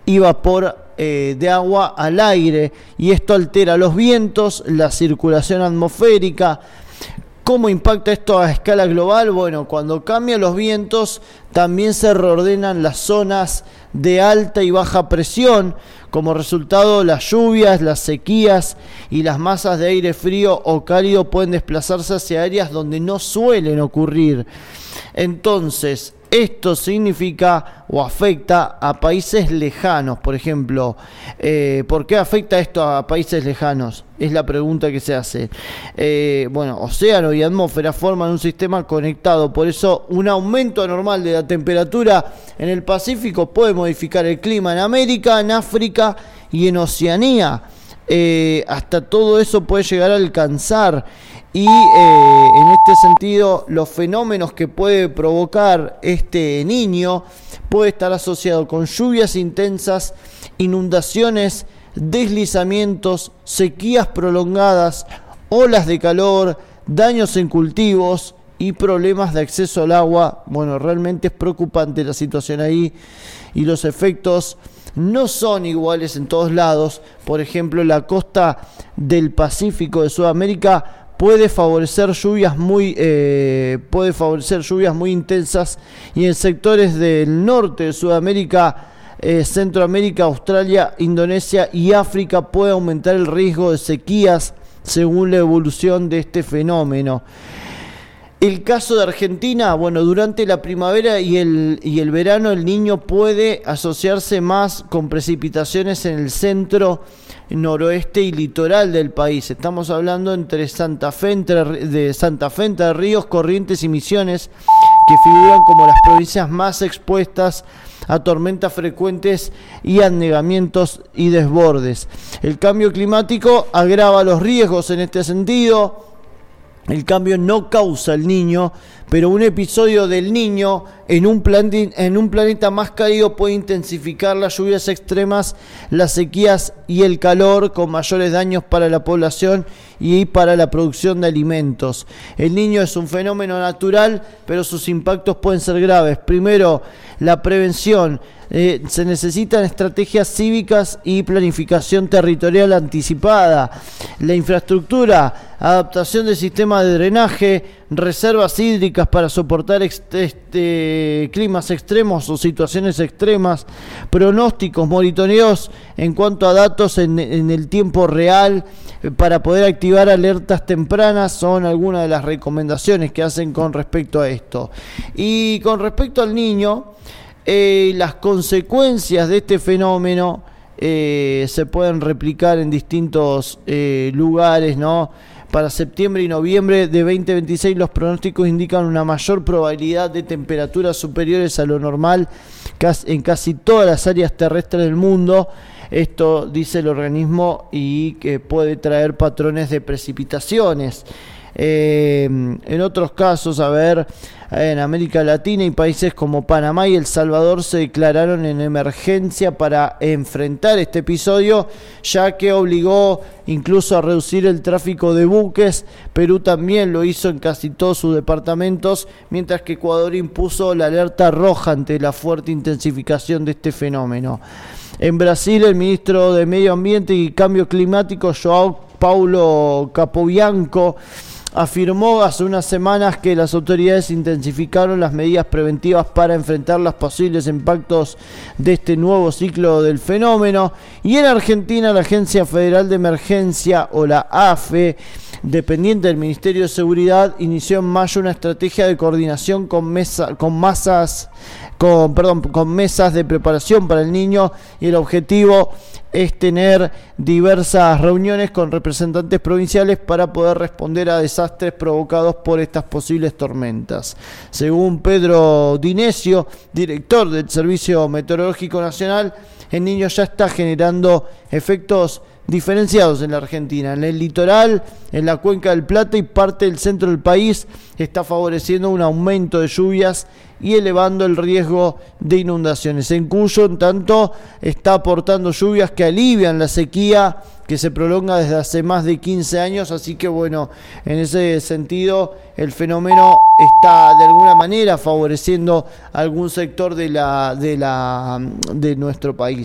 y vapor de agua al aire, y esto altera los vientos, la circulación atmosférica. ¿Cómo impacta esto a escala global? Bueno, cuando cambian los vientos, también se reordenan las zonas de alta y baja presión. Como resultado, las lluvias, las sequías y las masas de aire frío o cálido pueden desplazarse hacia áreas donde no suelen ocurrir. Entonces, esto significa o afecta a países lejanos. Por ejemplo, ¿por qué afecta esto a países lejanos? Es la pregunta que se hace. Bueno, océano y atmósfera forman un sistema conectado. Por eso, un aumento anormal de la temperatura en el Pacífico puede modificar el clima en América, en África y en Oceanía. Hasta todo eso puede llegar a alcanzar. Y en este sentido, los fenómenos que puede provocar este niño puede estar asociado con lluvias intensas, inundaciones, deslizamientos, sequías prolongadas, olas de calor, daños en cultivos y problemas de acceso al agua. Bueno, realmente es preocupante la situación ahí, y los efectos no son iguales en todos lados. Por ejemplo, la costa del Pacífico de Sudamérica puede favorecer lluvias muy intensas, y en sectores del norte de Sudamérica, Centroamérica, Australia, Indonesia y África puede aumentar el riesgo de sequías según la evolución de este fenómeno. El caso de Argentina, bueno, durante la primavera y el verano el niño puede asociarse más con precipitaciones en el centro, noroeste y litoral del país. Estamos hablando entre Santa Fe, Entre Ríos, Corrientes y Misiones, que figuran como las provincias más expuestas a tormentas frecuentes y anegamientos y desbordes. El cambio climático agrava los riesgos en este sentido. El cambio no causa el Niño, pero un episodio del Niño en un planeta más cálido puede intensificar las lluvias extremas, las sequías y el calor, con mayores daños para la población y para la producción de alimentos. El Niño es un fenómeno natural, pero sus impactos pueden ser graves. Primero, la prevención. Se necesitan estrategias cívicas y planificación territorial anticipada. La infraestructura, adaptación del sistema de drenaje, reservas hídricas para soportar climas extremos o situaciones extremas, pronósticos, monitoreos en cuanto a datos en el tiempo real para poder activar alertas tempranas son algunas de las recomendaciones que hacen con respecto a esto. Y con respecto al niño, las consecuencias de este fenómeno se pueden replicar en distintos lugares, ¿no? Para septiembre y noviembre de 2026 los pronósticos indican una mayor probabilidad de temperaturas superiores a lo normal en casi todas las áreas terrestres del mundo. Esto dice el organismo, y que puede traer patrones de precipitaciones. En otros casos, en América Latina y países como Panamá y El Salvador se declararon en emergencia para enfrentar este episodio, ya que obligó incluso a reducir el tráfico de buques. Perú también lo hizo en casi todos sus departamentos, mientras que Ecuador impuso la alerta roja ante la fuerte intensificación de este fenómeno. En Brasil, el ministro de Medio Ambiente y Cambio Climático, João Paulo Capobianco, afirmó hace unas semanas que las autoridades intensificaron las medidas preventivas para enfrentar los posibles impactos de este nuevo ciclo del fenómeno. Y en Argentina, la Agencia Federal de Emergencia, o la AFE, dependiente del Ministerio de Seguridad, inició en mayo una estrategia de coordinación con mesas de preparación para el niño, y el objetivo es tener diversas reuniones con representantes provinciales para poder responder a desastres provocados por estas posibles tormentas. Según Pedro Dinesio, director del Servicio Meteorológico Nacional, el niño ya está generando efectos diferenciados en la Argentina. En el litoral, en la cuenca del Plata y parte del centro del país, está favoreciendo un aumento de lluvias y elevando el riesgo de inundaciones. En Cuyo, en tanto, está aportando lluvias que alivian la sequía que se prolonga desde hace más de 15 años, así que bueno, en ese sentido el fenómeno está de alguna manera favoreciendo algún sector de nuestro país.